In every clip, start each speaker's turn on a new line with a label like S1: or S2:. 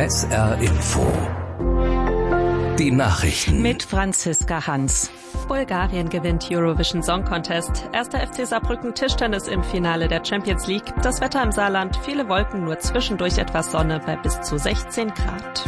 S1: SR Info. Die Nachrichten.
S2: Mit Franziska Hans. Bulgarien gewinnt Eurovision Song Contest. 1. FC Saarbrücken Tischtennis im Finale der Champions League. Das Wetter im Saarland, viele Wolken, nur zwischendurch etwas Sonne bei bis zu 16 Grad.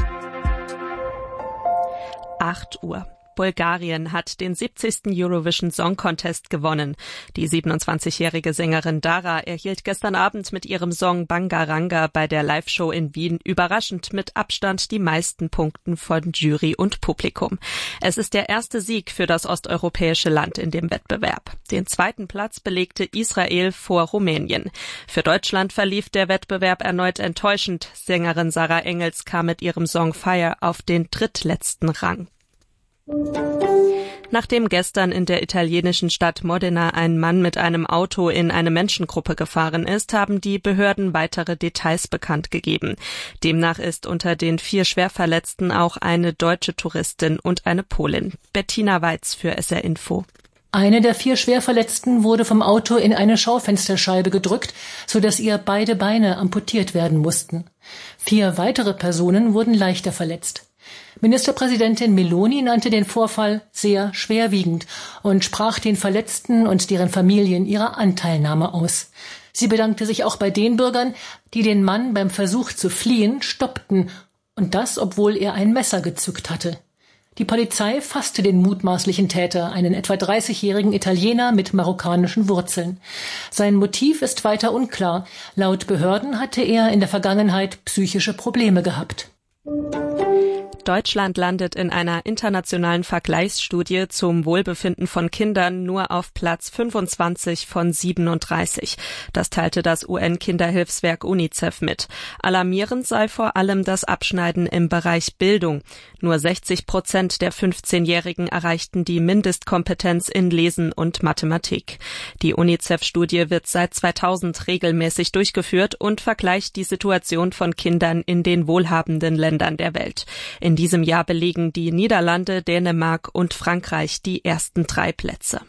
S2: 8 Uhr. Bulgarien hat den 70. Eurovision Song Contest gewonnen. Die 27-jährige Sängerin Dara erhielt gestern Abend mit ihrem Song Bangaranga bei der Live-Show in Wien überraschend mit Abstand die meisten Punkte von Jury und Publikum. Es ist der erste Sieg für das osteuropäische Land in dem Wettbewerb. Den zweiten Platz belegte Israel vor Rumänien. Für Deutschland verlief der Wettbewerb erneut enttäuschend. Sängerin Sarah Engels kam mit ihrem Song Fire auf den drittletzten Rang. Nachdem gestern in der italienischen Stadt Modena ein Mann mit einem Auto in eine Menschengruppe gefahren ist, haben die Behörden weitere Details bekannt gegeben. Demnach ist unter den 4 Schwerverletzten auch eine deutsche Touristin und eine Polin. Bettina Weiz für SR Info.
S3: Eine der 4 Schwerverletzten wurde vom Auto in eine Schaufensterscheibe gedrückt, sodass ihr beide Beine amputiert werden mussten. 4 weitere Personen wurden leichter verletzt. Ministerpräsidentin Meloni nannte den Vorfall sehr schwerwiegend und sprach den Verletzten und deren Familien ihre Anteilnahme aus. Sie bedankte sich auch bei den Bürgern, die den Mann beim Versuch zu fliehen stoppten, und das, obwohl er ein Messer gezückt hatte. Die Polizei fasste den mutmaßlichen Täter, einen etwa 30-jährigen Italiener mit marokkanischen Wurzeln. Sein Motiv ist weiter unklar. Laut Behörden hatte er in der Vergangenheit psychische Probleme gehabt.
S2: Deutschland landet in einer internationalen Vergleichsstudie zum Wohlbefinden von Kindern nur auf Platz 25 von 37. Das teilte das UN-Kinderhilfswerk UNICEF mit. Alarmierend sei vor allem das Abschneiden im Bereich Bildung. Nur 60% der 15-Jährigen erreichten die Mindestkompetenz in Lesen und Mathematik. Die UNICEF-Studie wird seit 2000 regelmäßig durchgeführt und vergleicht die Situation von Kindern in den wohlhabenden Ländern der Welt. In diesem Jahr belegen die Niederlande, Dänemark und Frankreich die ersten 3 Plätze.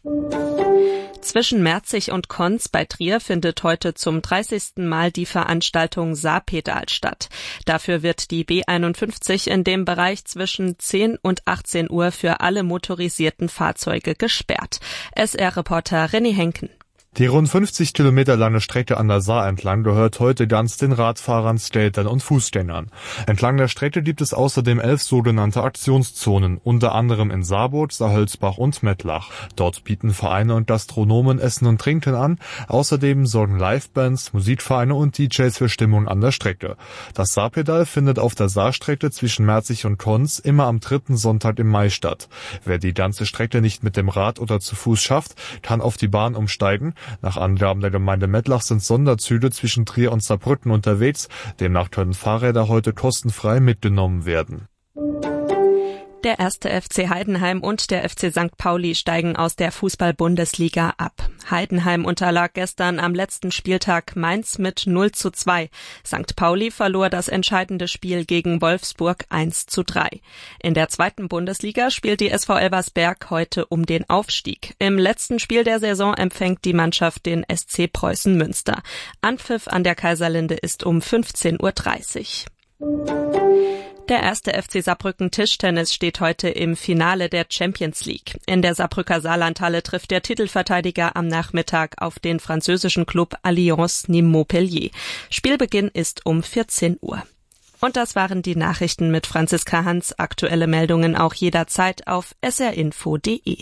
S2: Zwischen Merzig und Konz bei Trier findet heute zum 30. Mal die Veranstaltung Saarpedal statt. Dafür wird die B51 in dem Bereich zwischen 10 und 18 Uhr für alle motorisierten Fahrzeuge gesperrt. SR-Reporter René Henken.
S4: Die rund 50 Kilometer lange Strecke an der Saar entlang gehört heute ganz den Radfahrern, Skatern und Fußgängern. Entlang der Strecke gibt es außerdem 11 sogenannte Aktionszonen, unter anderem in Saarburg, Saarhölzbach und Mettlach. Dort bieten Vereine und Gastronomen Essen und Trinken an. Außerdem sorgen Livebands, Musikvereine und DJs für Stimmung an der Strecke. Das Saarpedal findet auf der Saarstrecke zwischen Merzig und Konz immer am 3. Sonntag im Mai statt. Wer die ganze Strecke nicht mit dem Rad oder zu Fuß schafft, kann auf die Bahn umsteigen. Nach Angaben der Gemeinde Mettlach sind Sonderzüge zwischen Trier und Saarbrücken unterwegs. Demnach können Fahrräder heute kostenfrei mitgenommen werden.
S2: Der 1. FC Heidenheim und der FC St. Pauli steigen aus der Fußball-Bundesliga ab. Heidenheim unterlag gestern am letzten Spieltag Mainz mit 0:2. St. Pauli verlor das entscheidende Spiel gegen Wolfsburg 1:3. In der 2. Bundesliga spielt die SV Elversberg heute um den Aufstieg. Im letzten Spiel der Saison empfängt die Mannschaft den SC Preußen Münster. Anpfiff an der Kaiserlinde ist um 15:30 Uhr. Der 1. FC Saarbrücken Tischtennis steht heute im Finale der Champions League. In der Saarbrücker Saarlandhalle trifft der Titelverteidiger am Nachmittag auf den französischen Club Alliance Nîmes-Montpellier. Spielbeginn ist um 14 Uhr. Und das waren die Nachrichten mit Franziska Hans. Aktuelle Meldungen auch jederzeit auf srinfo.de.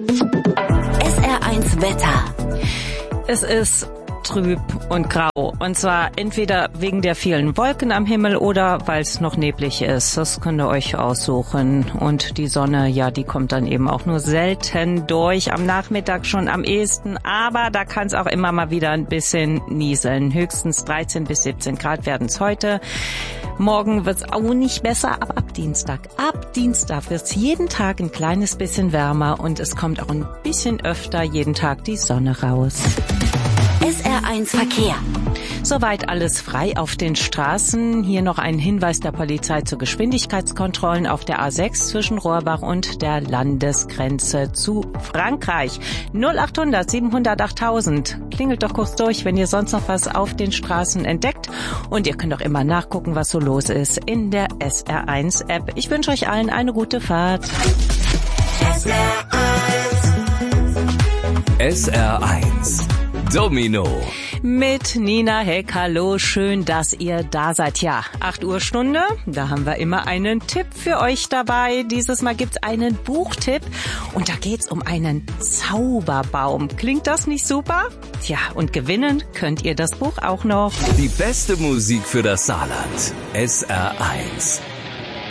S5: SR1 Wetter.
S6: Es ist trüb und grau. Und zwar entweder wegen der vielen Wolken am Himmel oder weil es noch neblig ist. Das könnt ihr euch aussuchen. Und die Sonne, ja, die kommt dann eben auch nur selten durch. Am Nachmittag schon am ehesten. Aber da kann es auch immer mal wieder ein bisschen nieseln. Höchstens 13 bis 17 Grad werden es heute. Morgen wird es auch nicht besser, aber ab Dienstag wird es jeden Tag ein kleines bisschen wärmer und es kommt auch ein bisschen öfter jeden Tag die Sonne raus.
S5: SR SR1 Verkehr.
S6: Soweit alles frei auf den Straßen. Hier noch ein Hinweis der Polizei zu Geschwindigkeitskontrollen auf der A6 zwischen Rohrbach und der Landesgrenze zu Frankreich. 0800 700 8000. Klingelt doch kurz durch, wenn ihr sonst noch was auf den Straßen entdeckt. Und ihr könnt auch immer nachgucken, was so los ist in der SR1-App. Ich wünsche euch allen eine gute Fahrt.
S1: SR1 Domino
S6: mit Nina Heck. Hallo, schön, dass ihr da seid. Ja, 8 Uhr Stunde, da haben wir immer einen Tipp für euch dabei. Dieses Mal gibt's einen Buchtipp und da geht's um einen Zauberbaum. Klingt das nicht super? Tja, und gewinnen könnt ihr das Buch auch noch.
S1: Die beste Musik für das Saarland. SR1